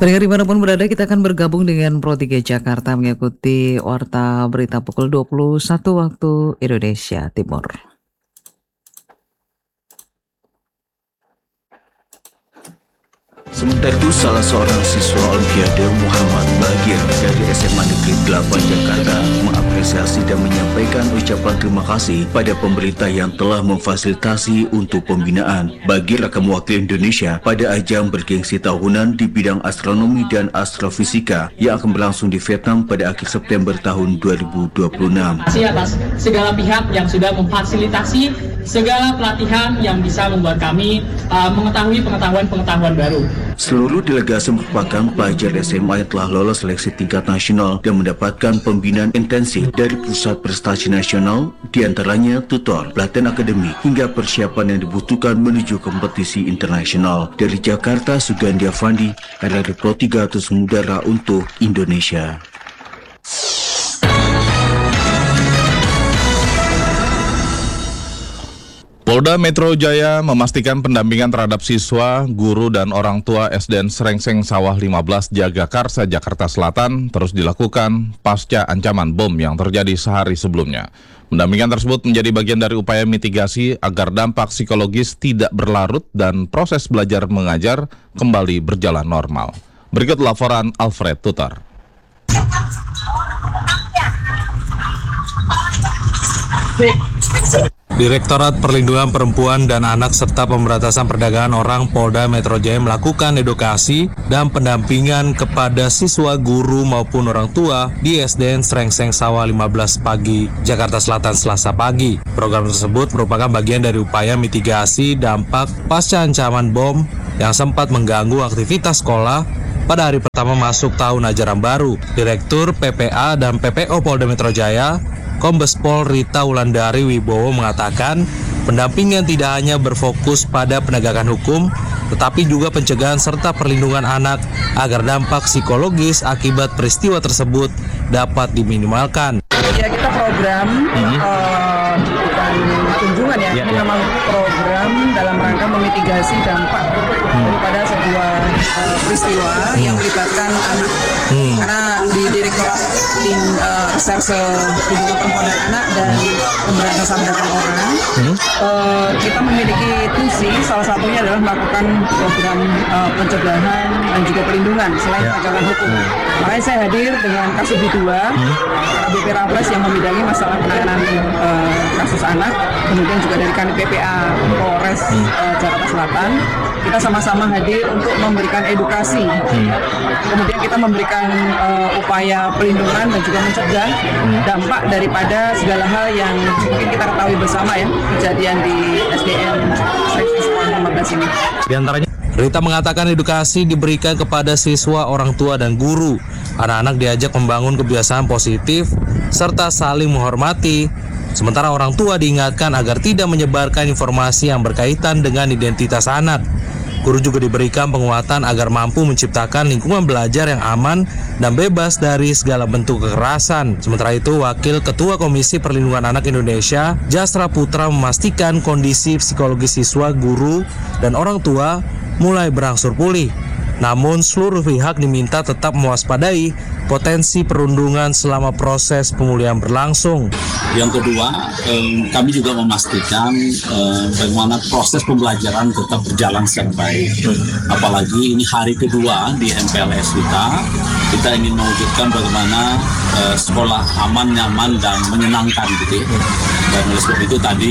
Pendengar dimanapun berada, kita akan bergabung dengan Pro 3 Jakarta mengikuti Warta Berita pukul 21 waktu Indonesia Timur. Sementara itu, salah seorang siswa Olimpiade Muhammad Bagir dari SMA Negeri 8 Jakarta mengapresiasi dan menyampaikan ucapan terima kasih pada pemerintah yang telah memfasilitasi untuk pembinaan. Bagir akan mewakili Indonesia pada ajang bergengsi tahunan di bidang astronomi dan astrofisika yang akan berlangsung di Vietnam pada akhir September tahun 2026. Atas segala pihak yang sudah memfasilitasi segala pelatihan yang bisa membuat kami mengetahui pengetahuan-pengetahuan baru. Seluruh delegasi merupakan pelajar SMA yang telah lolos seleksi tingkat nasional dan mendapatkan pembinaan intensif dari pusat prestasi nasional, diantaranya tutor, pelatihan akademik, hingga persiapan yang dibutuhkan menuju kompetisi internasional. Dari Jakarta, Sugandi Avandi, RRI Pro 3 Atus Mudara untuk Indonesia. Polda Metro Jaya memastikan pendampingan terhadap siswa, guru, dan orang tua SDN Srengseng Sawah 15 Jagakarsa, Jakarta Selatan terus dilakukan pasca ancaman bom yang terjadi sehari sebelumnya. Pendampingan tersebut menjadi bagian dari upaya mitigasi agar dampak psikologis tidak berlarut dan proses belajar mengajar kembali berjalan normal. Berikut laporan Alfred Tutar. Direktorat Perlindungan Perempuan dan Anak serta Pemberantasan Perdagangan Orang Polda Metro Jaya melakukan edukasi dan pendampingan kepada siswa, guru maupun orang tua di SDN Srengseng Sawah 15 pagi, Jakarta Selatan Selasa pagi. Program tersebut merupakan bagian dari upaya mitigasi dampak pasca ancaman bom yang sempat mengganggu aktivitas sekolah pada hari pertama masuk tahun ajaran baru. Direktur PPA dan PPO Polda Metro Jaya, Kombes Pol Rita Wulandari Wibowo mengatakan pendampingan tidak hanya berfokus pada penegakan hukum, tetapi juga pencegahan serta perlindungan anak agar dampak psikologis akibat peristiwa tersebut dapat diminimalkan. Ya, kita program bukan kunjungan ya, ini memang program dalam rangka memitigasi dampak daripada sebuah peristiwa yang melibatkan anak. Karena di Direktorat Reserse Perlindungan Perempuan dan Anak dan Pemberantasan Perdagangan Orang, kita memiliki tusi, salah satunya adalah melakukan program pencegahan dan juga perlindungan selain penegakan hukum. Makanya saya hadir dengan Kasubdit 2, BP Rapres yang membidangi masalah penanganan kasus anak, kemudian juga dari Kanit PPA Polres Jakarta Selatan. Kita sama-sama hadir untuk memberikan edukasi, kemudian kita memberikan upaya pelindungan dan juga mencegah dampak daripada segala hal yang mungkin kita ketahui bersama ya, kejadian di SDN Srengseng Sawah 15 ini. Di antaranya, Rita mengatakan edukasi diberikan kepada siswa, orang tua, dan guru. Anak-anak diajak membangun kebiasaan positif serta saling menghormati. Sementara orang tua diingatkan agar tidak menyebarkan informasi yang berkaitan dengan identitas anak. Guru juga diberikan penguatan agar mampu menciptakan lingkungan belajar yang aman dan bebas dari segala bentuk kekerasan. Sementara itu, Wakil Ketua Komisi Perlindungan Anak Indonesia, Jasra Putra, memastikan kondisi psikologis siswa, guru, dan orang tua mulai berangsur pulih. Namun seluruh pihak diminta tetap mewaspadai potensi perundungan selama proses pemulihan berlangsung. Yang kedua, kami juga memastikan bagaimana proses pembelajaran tetap berjalan secara baik. Apalagi ini hari kedua di MPLS kita ingin mewujudkan bagaimana sekolah aman, nyaman, dan menyenangkan gitu. Dan oleh sebab itu tadi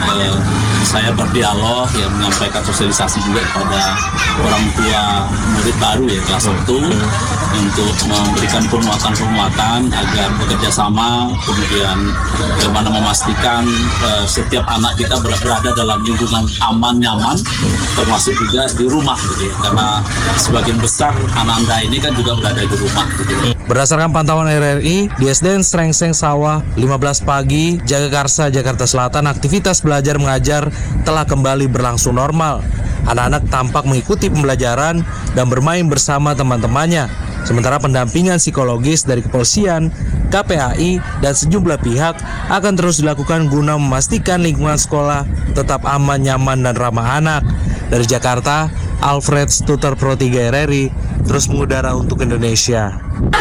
saya berdialog yang menyampaikan sosialisasi juga kepada orang tua murid baru ya kelas 1 untuk memberikan penguatan agar bekerja sama, kemudian bagaimana memastikan setiap anak kita berada dalam lingkungan aman, nyaman, termasuk juga di rumah gitu ya. Karena sebagian besar anak Anda ini kan juga berada di rumah gitu ya. Berdasarkan pantauan RRI, di SDN Srengseng Sawah 15 pagi, Jagakarsa, Jakarta Selatan, aktivitas belajar mengajar telah kembali berlangsung normal. Anak-anak tampak mengikuti pembelajaran dan bermain bersama teman-temannya. Sementara pendampingan psikologis dari kepolisian, KPAI, dan sejumlah pihak akan terus dilakukan guna memastikan lingkungan sekolah tetap aman, nyaman, dan ramah anak. Dari Jakarta, Alfred Tutar, Pro 3 RRI, terus mengudara untuk Indonesia.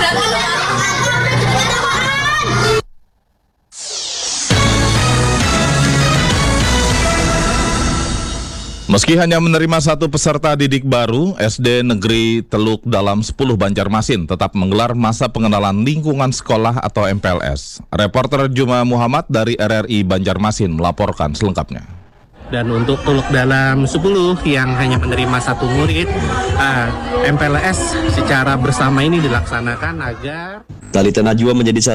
Meski hanya menerima 1 peserta didik baru, SD Negeri Teluk Dalam 10 Banjarmasin tetap menggelar masa pengenalan lingkungan sekolah atau MPLS. Reporter Juma Muhammad dari RRI Banjarmasin melaporkan selengkapnya. Dan untuk Teluk Dalam 10 yang hanya menerima 1 murid, MPLS secara bersama ini dilaksanakan agar Talitha Najwa menjadi